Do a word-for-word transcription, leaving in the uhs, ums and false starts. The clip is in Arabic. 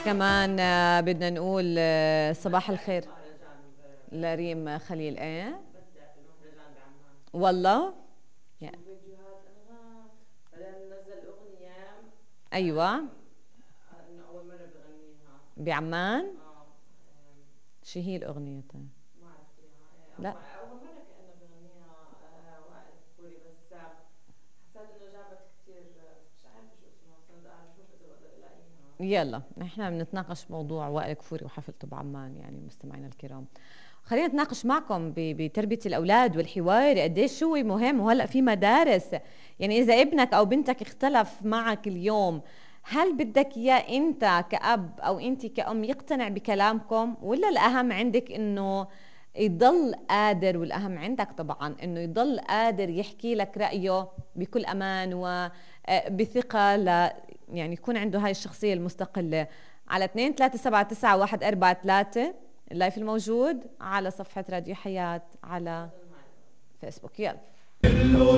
كمان آه، بدنا نقول آه، صباح الخير لريم خليل. ايه والله يا. فيديوهات انغام بعدين نزل اغنيه. ايوه انه اول مره بغنيها بعمان. اه. شو هي الاغنيه طيب؟ ما عرفت اياها. لا اول مره كانه بغنيها وائل كفوري، بس حسيت انه جابت كثير، مش عارفه شو اسمها، بس بدي اشوف اذا بقدر الاقيها. يلا نحن بنتناقش موضوع وائل كفوري وحفلته بعمان يعني مستمعينا الكرام. خلينا نتناقش معكم بتربية الأولاد والحوار قديش شو مهم. وهلأ في مدارس يعني إذا ابنك أو بنتك اختلف معك اليوم، هل بدك إياه أنت كأب أو أنت كأم يقتنع بكلامكم، ولا الأهم عندك إنه يضل قادر، والأهم عندك طبعا إنه يضل قادر يحكي لك رأيه بكل أمان وبثقة، ل يعني يكون عنده هاي الشخصية المستقلة. على اثنين ثلاثة سبعة تسعة واحد أربعة ثلاثة اللايف الموجود على صفحة راديو حياة على فيسبوك. يلا